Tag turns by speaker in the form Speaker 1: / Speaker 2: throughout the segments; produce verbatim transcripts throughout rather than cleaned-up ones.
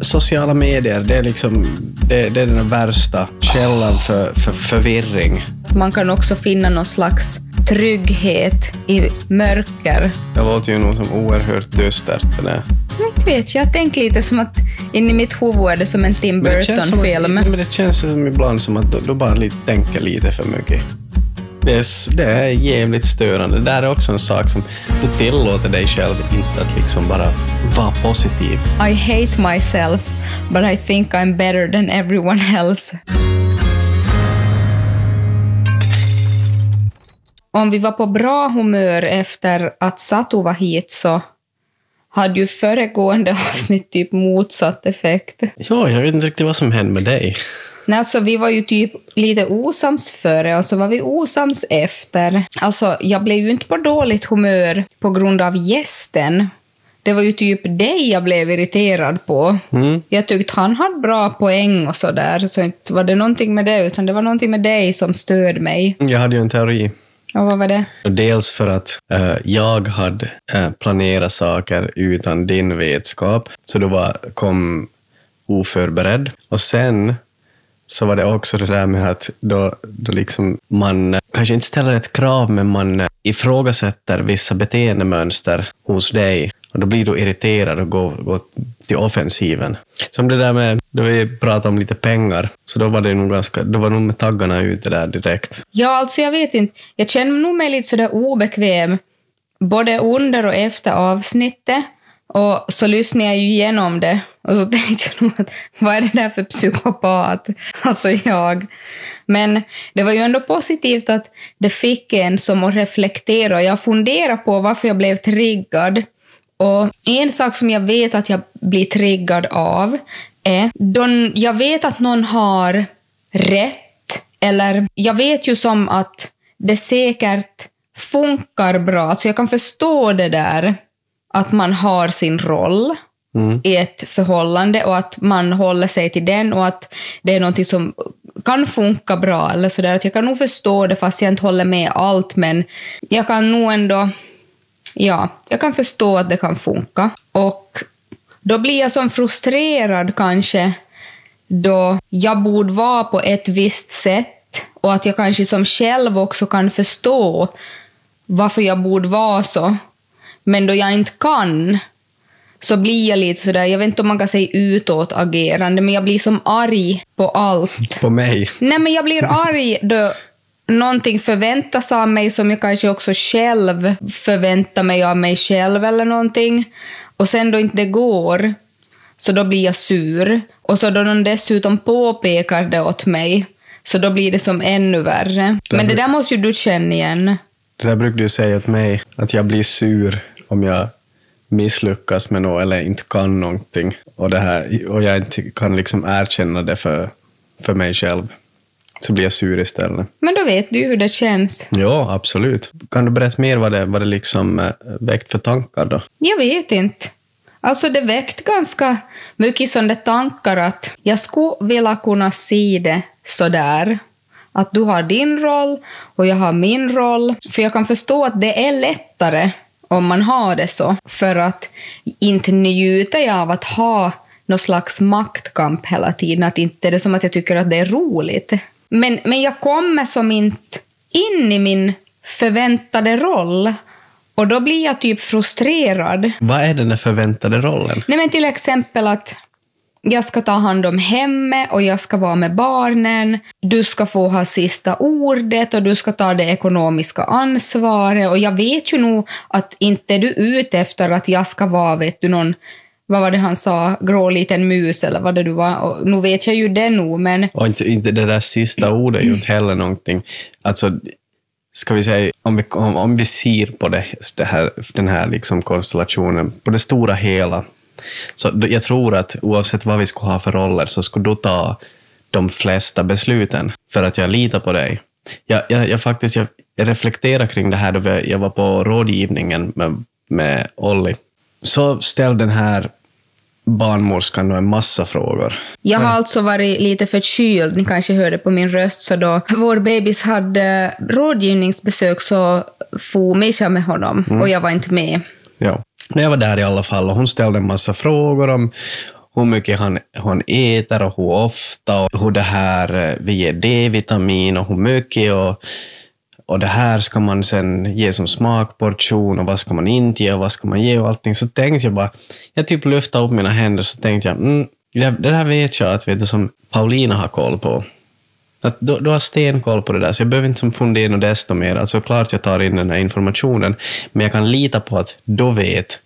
Speaker 1: sociala medier, det är liksom det, det är den värsta källan för, för förvirring.
Speaker 2: Man kan också finna någon slags trygghet i mörker.
Speaker 1: Det låter ju nog som oerhört dystert det där.
Speaker 2: Men inte vet jag, tänker lite som att in i mitt huvud är det som en Tim Burton-film.
Speaker 1: Men det känns som ibland som att du, du bara lite, tänker lite för mycket. Det är, det är jävligt störande. Det där är också en sak som du tillåter dig själv inte att liksom bara vara positiv.
Speaker 2: I hate myself, but I think I'm better than everyone else. Om vi var på bra humör efter att Satu var hit så hade ju föregående avsnitt typ motsatt effekt.
Speaker 1: Ja, jag vet inte riktigt vad som hände med dig.
Speaker 2: Nej, alltså vi var ju typ lite osams före och så var vi osams efter. Alltså jag blev ju inte på dåligt humör på grund av gästen. Det var ju typ dig jag blev irriterad på. Mm. Jag tyckte han hade bra poäng och sådär. Så inte var det någonting med det utan det var någonting med dig som störde mig.
Speaker 1: Jag hade ju en teori.
Speaker 2: Och vad var det?
Speaker 1: Dels för att uh, jag hade uh, planerat saker utan din vetskap. Så du var, kom oförberedd. Och sen så var det också det där med att då, då liksom man uh, kanske inte ställer ett krav men man uh, ifrågasätter vissa beteendemönster hos dig. Och då blir du irriterad och går, går till offensiven. Som det där med, då vi pratade om lite pengar. Så då var det nog ganska, då var nog med taggarna ute där direkt.
Speaker 2: Ja, alltså jag vet inte. Jag känner nog mig lite sådär obekväm. Både under och efter avsnittet. Och så lyssnade jag ju igenom det. Och så tänkte jag nog att, vad är det där för psykopat? Alltså jag. Men det var ju ändå positivt att det fick en som att reflektera. Jag funderar på varför jag blev triggad. Och en sak som jag vet att jag blir triggad av är då jag vet att någon har rätt. Eller jag vet ju som att det säkert funkar bra. Alltså jag kan förstå det där att man har sin roll mm. i ett förhållande och att man håller sig till den och att det är något som kan funka bra eller sådär. Att jag kan nog förstå det fast jag inte håller med allt men jag kan nog ändå... Ja, jag kan förstå att det kan funka. Och då blir jag som frustrerad kanske då jag borde vara på ett visst sätt och att jag kanske som själv också kan förstå varför jag borde vara så. Men då jag inte kan så blir jag lite sådär, jag vet inte om man kan säga utåt agerande, men jag blir som arg på allt.
Speaker 1: På mig?
Speaker 2: Nej, men jag blir arg då någonting förväntas av mig som jag kanske också själv förväntar mig av mig själv eller någonting. Och sen då inte det går så då blir jag sur. Och så då de dessutom påpekar det åt mig så då blir det som ännu värre. Men det där måste ju du känna igen.
Speaker 1: Det där brukar du säga åt mig att jag blir sur om jag misslyckas med något eller inte kan någonting. Och, det här, och jag inte kan liksom erkänna det för, för mig själv. Så blir jag sur istället.
Speaker 2: Men då vet du ju hur det känns.
Speaker 1: Ja, absolut. Kan du berätta mer vad det, vad det liksom äh, väckt för tankar då?
Speaker 2: Jag vet inte. Alltså det väckt ganska mycket sådana tankar att jag skulle vilja kunna se det sådär. Att du har din roll och jag har min roll. För jag kan förstå att det är lättare om man har det så. För att inte njuter jag av att ha någon slags maktkamp hela tiden. Att inte är det som att jag tycker att det är roligt. Men, men jag kommer som inte in i min förväntade roll. Och då blir jag typ frustrerad.
Speaker 1: Vad är den där förväntade rollen?
Speaker 2: Nej, men till exempel att jag ska ta hand om hemmet och jag ska vara med barnen. Du ska få ha sista ordet och du ska ta det ekonomiska ansvaret. Och jag vet ju nog att inte är du ute efter att jag ska vara, vet du, någon... Vad var det han sa? Grå liten mus eller vad det du var. Och nu vet jag ju det nog, men...
Speaker 1: Och inte, inte det där sista ordet är ju inte heller någonting. Alltså, ska vi säga, om vi, om, om vi ser på det, det här, den här liksom konstellationen, på det stora hela. Så jag tror att oavsett vad vi skulle ha för roller så skulle du ta de flesta besluten. För att jag litar på dig. Jag, jag, jag faktiskt, jag, jag reflekterar kring det här då jag var på rådgivningen med, med Olli. Så ställ den här barnmorskan då en massa frågor.
Speaker 2: Jag har alltså varit lite förkyld, ni kanske hörde på min röst, så då vår bebis hade rådgivningsbesök så får Misha med honom mm. och jag var inte med.
Speaker 1: Ja, när jag var där i alla fall och hon ställde en massa frågor om, hur mycket han, han äter och hur ofta och hur det här vi ger D-vitamin och hur mycket och, och det här ska man sen ge som smakportion och vad ska man inte ge och vad ska man ge och allting. Så tänkte jag bara, jag typ lyfte upp mina händer så tänkte jag, mm, det, det där vet jag att vet du, som Paulina har koll på. Att du, du har stenkoll på det där, så jag behöver inte som fundera något desto mer. Alltså klart jag tar in den här informationen, men jag kan lita på att du vet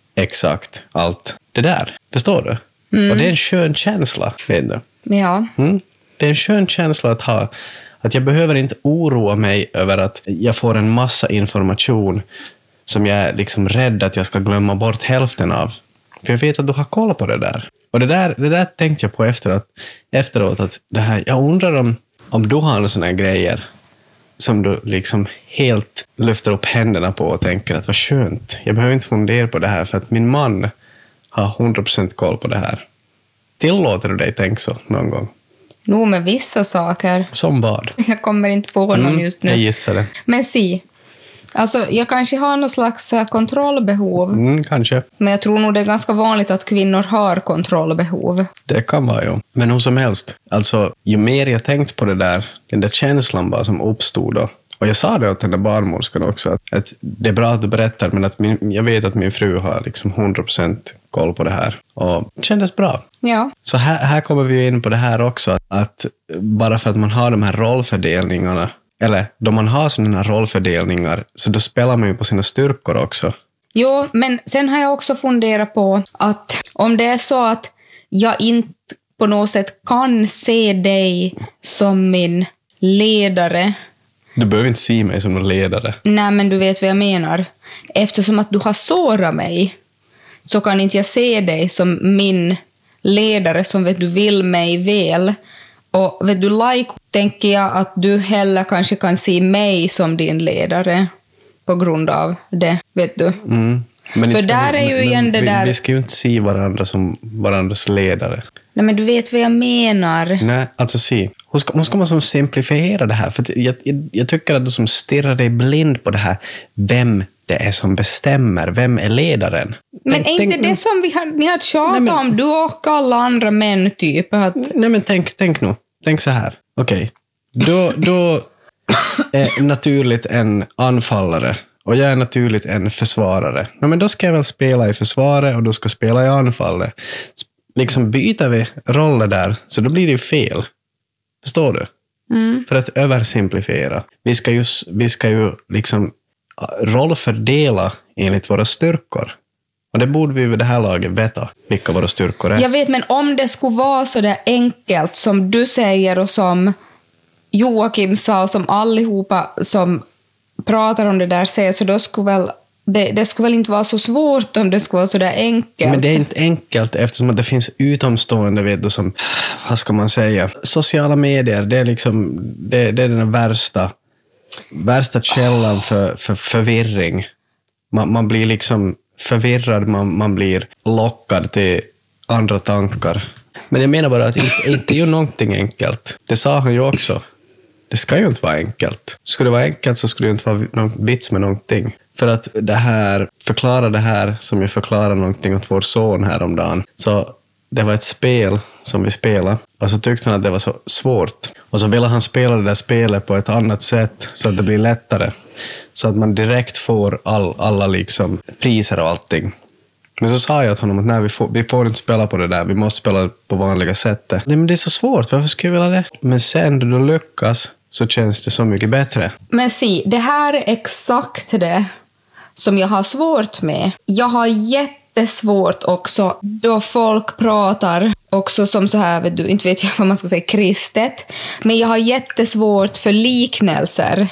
Speaker 1: exakt allt det där. Förstår du? Mm. Och det är en skön känsla, vet du.
Speaker 2: Ja.
Speaker 1: Mm. Det är en skön känsla att ha. Att jag behöver inte oroa mig över att jag får en massa information som jag är liksom rädd att jag ska glömma bort hälften av. För jag vet att du har koll på det där. Och det där, det där tänkte jag på efteråt, efteråt att det här, jag undrar om, om du har såna här grejer som du liksom helt lyfter upp händerna på och tänker att vad skönt. Jag behöver inte fundera på det här för att min man har hundra procent koll på det här. Tillåter du dig tänka så någon gång?
Speaker 2: Nog med vissa saker.
Speaker 1: Som vad?
Speaker 2: Jag kommer inte på honom
Speaker 1: mm,
Speaker 2: just nu.
Speaker 1: Jag gissar det.
Speaker 2: Men si, alltså jag kanske har någon slags kontrollbehov.
Speaker 1: Mm, kanske.
Speaker 2: Men jag tror nog det är ganska vanligt att kvinnor har kontrollbehov.
Speaker 1: Det kan vara ju. Men hur som helst. Alltså, ju mer jag tänkt på det där, den där känslan bara som uppstod då. Och jag sa det åt den där barnmorskan också. Att, att det är bra att du berättar, men att min, jag vet att min fru har liksom hundra procent koll på det här. Och det kändes bra.
Speaker 2: Ja.
Speaker 1: Så här, här kommer vi in på det här också. Att bara för att man har de här rollfördelningarna, eller då man har sådana här rollfördelningar, så då spelar man ju på sina styrkor också.
Speaker 2: Jo, men sen har jag också funderat på att om det är så att jag inte på något sätt kan se dig som min ledare.
Speaker 1: Du behöver inte se mig som en ledare.
Speaker 2: Nej, men du vet vad jag menar. Eftersom att du har sårat mig så kan inte jag se dig som min ledare som vet du vill mig väl. Och vet du, like, tänker jag att du heller kanske kan se mig som din ledare på grund av det, vet du.
Speaker 1: Mm. Men
Speaker 2: för där
Speaker 1: vi,
Speaker 2: är ju
Speaker 1: men,
Speaker 2: igen det
Speaker 1: vi,
Speaker 2: där...
Speaker 1: Vi ska ju inte se varandra som varandras ledare.
Speaker 2: Nej, men du vet vad jag menar.
Speaker 1: Nej, alltså se. Hur ska, hur ska man som simplifiera det här? För jag, jag, jag tycker att du som stirrar dig blind på det här. Vem det är som bestämmer? Vem är ledaren?
Speaker 2: Men
Speaker 1: tänk,
Speaker 2: är inte
Speaker 1: tänk,
Speaker 2: det som vi har, ni har tjatat
Speaker 1: men,
Speaker 2: om, du och alla andra män typ? Att...
Speaker 1: Nej, men tänk, tänk nu. Tänk så här. Okej. Okay. Då, då är naturligt en anfallare. Och jag är naturligt en försvarare. No, men då ska jag väl spela i försvaret och då ska spela i anfallet. Liksom byter vi roller där, så då blir det ju fel. Förstår du?
Speaker 2: Mm.
Speaker 1: För att översimplifiera. Vi ska ju, vi ska ju liksom rollfördela enligt våra styrkor. Och det borde vi vid det här laget veta, vilka våra styrkor är.
Speaker 2: Jag vet, men om det skulle vara så där enkelt som du säger och som Joakim sa och som allihopa som pratar om det där säger, så då skulle väl det, det skulle väl inte vara så svårt om det skulle vara så där enkelt.
Speaker 1: Men det är inte enkelt eftersom att det finns utomstående, vet du, som, vad ska man säga, sociala medier, det är liksom det, det är den värsta värsta källan för, för förvirring. Man, man blir liksom förvirrad, man, man blir lockad till andra tankar. Men jag menar bara att inte, inte är ju någonting enkelt. Det sa han ju också. Det ska ju inte vara enkelt. Skulle det vara enkelt så skulle det inte vara någon vits med någonting. För att det här, förklara det här som jag förklarar någonting åt vår son häromdagen. Så det var ett spel som vi spelade. Och så tyckte han att det var så svårt. Och så ville han spela det där spelet på ett annat sätt så att det blir lättare. Så att man direkt får all, alla liksom priser och allting. Men så sa jag till honom att nej, vi, får, vi får inte spela på det där. Vi måste spela på vanliga sättet. Nej, men det är så svårt. Varför skulle jag vilja det? Men sen när du lyckas så känns det så mycket bättre.
Speaker 2: Men se, det här är exakt det som jag har svårt med. Jag har jättesvårt också då folk pratar också som så här, vet du, inte vet jag vad man ska säga, kristet. Men jag har jättesvårt för liknelser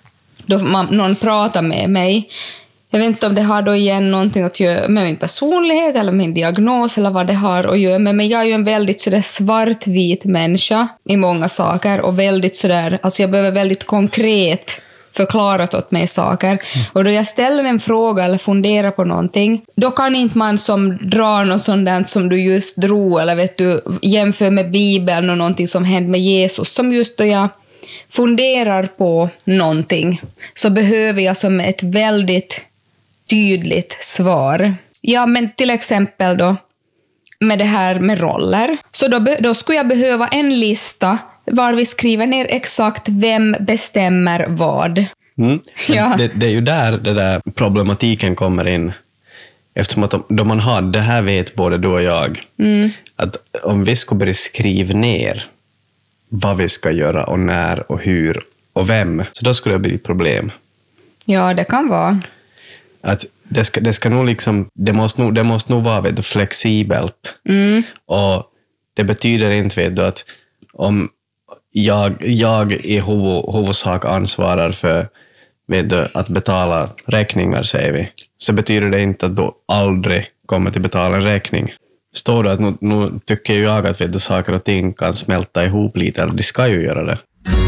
Speaker 2: då man, någon pratar med mig. Jag vet inte om det har då igen någonting att göra med min personlighet eller min diagnos eller vad det har att göra med. Men jag är ju en väldigt sådär svartvit människa i många saker och väldigt sådär, alltså jag behöver väldigt konkret förklarat åt mig saker. Mm. Och då jag ställer en fråga eller funderar på någonting, då kan inte man som drar något sådant som du just drog eller vet du, jämför med Bibeln och någonting som hände med Jesus. Som just då jag funderar på någonting så behöver jag som ett väldigt tydligt svar. Ja, men till exempel då med det här med roller. Så då, be- då skulle jag behöva en lista var vi skriver ner exakt vem bestämmer vad.
Speaker 1: Mm.
Speaker 2: Ja.
Speaker 1: Det, det är ju där det där problematiken kommer in. Eftersom att då man har, det här vet både du och jag, mm. att om vi ska börja skriva ner vad vi ska göra och när och hur och vem, så då skulle det bli ett problem.
Speaker 2: Ja, det kan vara.
Speaker 1: Att det ska, det ska nog liksom, det måste nog, det måste nog vara vet du, flexibelt.
Speaker 2: Mm.
Speaker 1: Och det betyder inte vet du, att om jag, jag i huvud, huvudsak ansvarar för vet du, att betala räkningar, säger vi, så betyder det inte att du aldrig kommer till betala en räkning. Står det att nu, nu tycker jag att vet du, saker och ting kan smälta ihop lite, eller de ska ju göra det.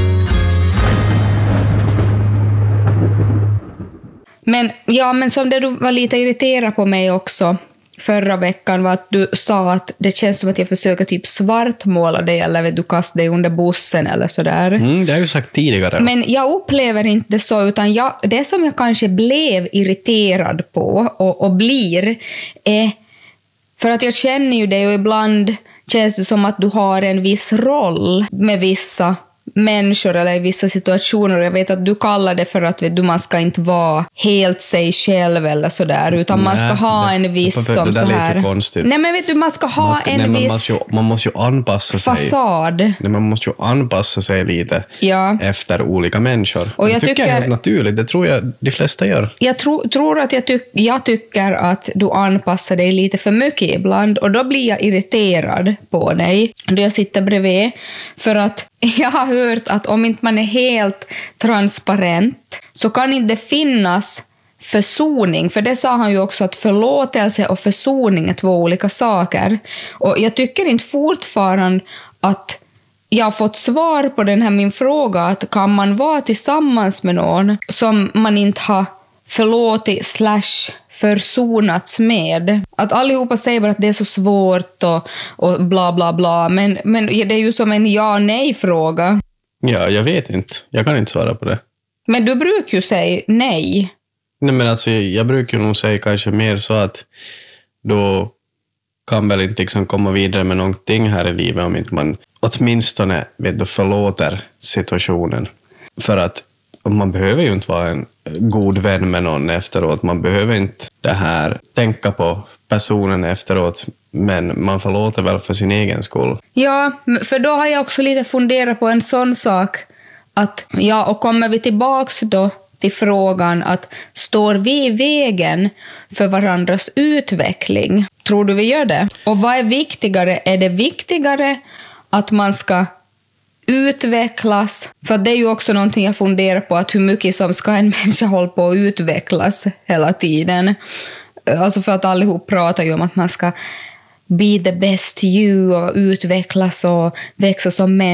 Speaker 2: Men, ja, men som det du var lite irriterad på mig också förra veckan var att du sa att det känns som att jag försöker typ svartmåla dig eller vet du kastar dig under bussen eller sådär.
Speaker 1: Mm, det har jag ju sagt tidigare.
Speaker 2: Men jag upplever inte det så, utan jag, det som jag kanske blev irriterad på och, och blir är för att jag känner ju dig och ibland känns det som att du har en viss roll med vissa människor eller i vissa situationer. Jag vet att du kallar det för att vet du, man ska inte vara helt sig själv eller sådär, utan
Speaker 1: Nej,
Speaker 2: man ska ha
Speaker 1: det,
Speaker 2: en viss
Speaker 1: det,
Speaker 2: som
Speaker 1: det
Speaker 2: så här.
Speaker 1: är lite konstigt.
Speaker 2: Nej, men vet du, man ska ha
Speaker 1: man ska,
Speaker 2: en
Speaker 1: nej,
Speaker 2: viss
Speaker 1: man måste, ju, man måste ju anpassa sig.
Speaker 2: fasad.
Speaker 1: Nej, man måste ju anpassa sig lite
Speaker 2: Ja.
Speaker 1: efter olika människor.
Speaker 2: Och jag
Speaker 1: det tycker
Speaker 2: tycker,
Speaker 1: jag är helt naturligt. Det tror jag de flesta gör.
Speaker 2: Jag tro, tror att jag, tyck, jag tycker att du anpassar dig lite för mycket ibland, och då blir jag irriterad på dig då jag sitter bredvid. För att jag har hört att om inte man är helt transparent så kan inte finnas försoning. För det sa han ju också, att förlåtelse och försoning är två olika saker. Och jag tycker inte fortfarande att jag har fått svar på den här min fråga, att kan man vara tillsammans med någon som man inte har förlåtit slash försonats med. Att allihopa säger bara att det är så svårt och, och bla bla bla, men, men det är ju som en ja-nej-fråga.
Speaker 1: Ja, jag vet inte. Jag kan inte svara på det.
Speaker 2: Men du brukar ju säga nej.
Speaker 1: Nej, men alltså, jag brukar nog säga kanske mer så att då kan väl inte liksom komma vidare med någonting här i livet om inte man åtminstone vet du, förlåter situationen. För att man behöver ju inte vara en god vän med någon efteråt. Man behöver inte det här tänka på personen efteråt, men man förlåter väl för sin egen skull.
Speaker 2: Ja, för då har jag också lite funderat på en sån sak att, ja, och kommer vi tillbaks då till frågan att står vi i vägen för varandras utveckling? Tror du vi gör det? Och vad är viktigare? Är det viktigare att man ska utvecklas? För det är ju också någonting jag funderar på, att hur mycket som ska en människa hålla på att utvecklas hela tiden. Alltså för att allihop pratar ju om att man ska be the best you och utvecklas och växa som människa.